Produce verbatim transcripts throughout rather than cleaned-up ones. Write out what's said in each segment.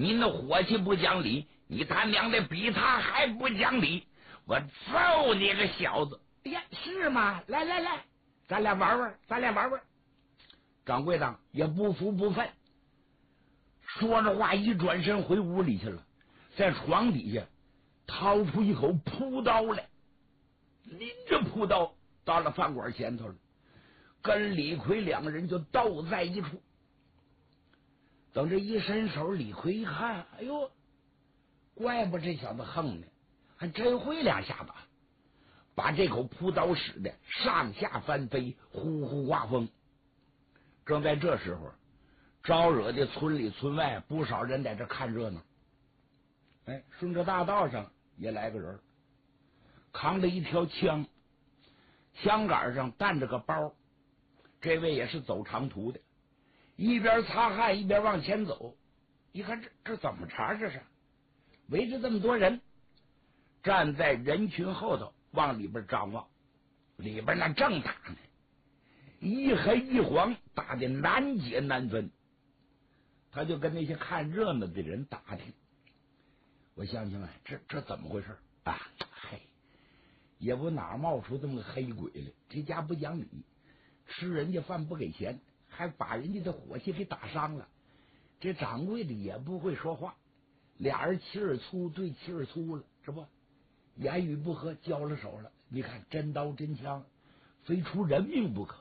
你那伙计不讲理，你他娘的比他还不讲理，我揍你个小子！哎呀，是吗？来来来，咱俩玩玩，咱俩玩玩。掌柜的也不服不忿，说着话一转身回屋里去了，在床底下掏出一口朴刀来，拎着朴刀到了饭馆前头了，跟李逵两个人就斗在一处。等这一伸手，李逵一看，哎呦，怪不这小子横呢，还真会两下子，把这口朴刀使的上下翻飞，呼呼刮风。正在这时候，招惹的村里村外不少人在这看热闹。哎，顺着大道上也来个人，扛着一条枪，枪杆上担着个包，这位也是走长途的，一边擦汗一边往前走。一看这这怎么茬？这是围着这么多人，站在人群后头往里边张望，里边那正打呢，一黑一黄，打的难解难分。他就跟那些看热闹的人打听，我想想啊，这这怎么回事啊？嘿，也不哪冒出这么个黑鬼来，这家不讲理，吃人家饭不给钱，还把人家的伙计给打伤了。这掌柜的也不会说话，俩人气儿粗对气儿粗了，是不？言语不合，交了手了。你看真刀真枪，非出人命不可。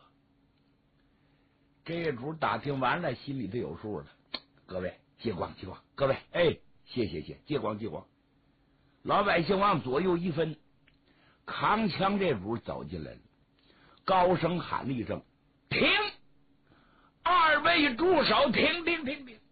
这主打听完了，心里头有数了。各位借光借光，各位哎，谢谢谢，借光借光。老百姓往左右一分，扛枪这主走进来了，高声喊了一声：“停！二位住手！停停停停！”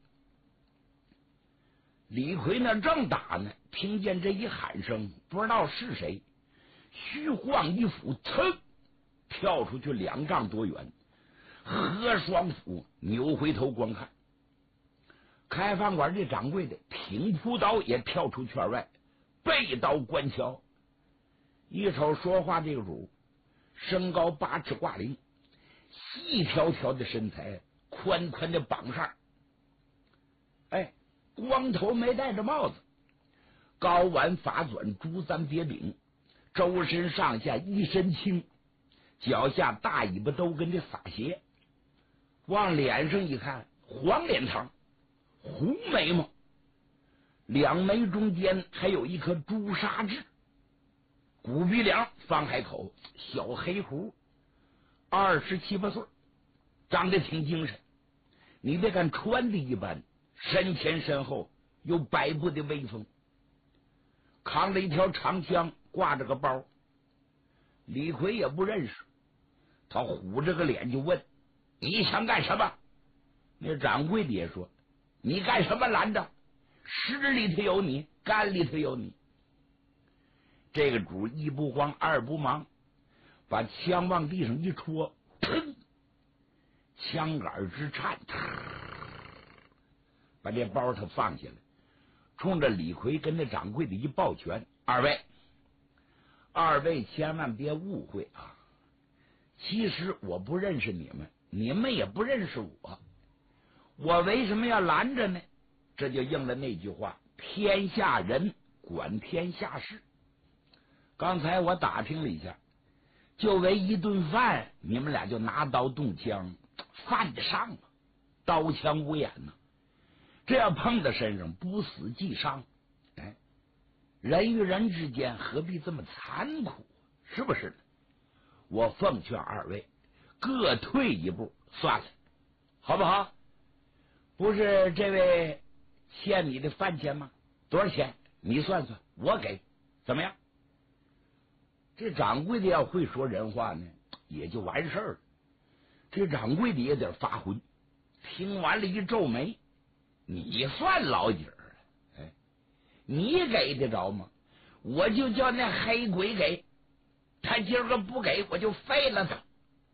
李逵那正打呢，听见这一喊声，不知道是谁，虚晃一斧，噌，跳出去两丈多远，合双斧，扭回头观看。开饭馆这掌柜的挺朴刀也跳出圈外，背刀观瞧。一瞅说话这个主，身高八尺挂零，细条条的身材，宽宽的膀上，哎，光头没戴着帽子，高挽发短，珠簪别柄，周身上下一身轻，脚下大尾巴都跟这撒鞋，往脸上一看，黄脸膛，红眉毛，两眉中间还有一颗朱砂痣，骨鼻梁，方海口，小黑胡，二十七八岁，长得挺精神。你别看穿的一般，身前身后有百步的威风，扛着一条长枪，挂着个包。李逵也不认识，他虎着个脸就问：“你想干什么？”那掌柜的也说：“你干什么拦着？湿里头有你，干里头有你。”这个主一不慌二不忙，把枪往地上一戳，砰！枪杆直颤，把这包他放下来，冲着李逵跟那掌柜的一抱拳：“二位，二位千万别误会啊！其实我不认识你们，你们也不认识我。我为什么要拦着呢？这就应了那句话：天下人管天下事。刚才我打听了一下，就为一顿饭，你们俩就拿刀动枪，犯得上吗？刀枪无眼呢，这要碰到身上，不死即伤。哎，人与人之间何必这么残酷？是不是？我奉劝二位各退一步算了，好不好？不是这位欠你的饭钱吗？多少钱？你算算，我给，怎么样？这掌柜的要会说人话呢，也就完事儿了。这掌柜的也得发昏，听完了一皱眉：“你算老几儿？哎，你给得着吗？我就叫那黑鬼给，他今儿个不给，我就废了他。”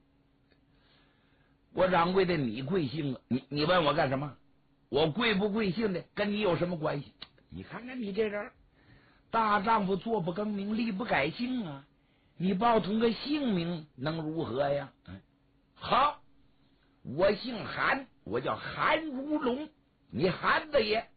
我掌柜的，你贵姓啊？你你问我干什么？我贵不贵姓的跟你有什么关系？你看看你这人，大丈夫坐不更名，立不改姓啊！你报同个姓名能如何呀？嗯，好，我姓韩，我叫韩如龙，你韩子爷。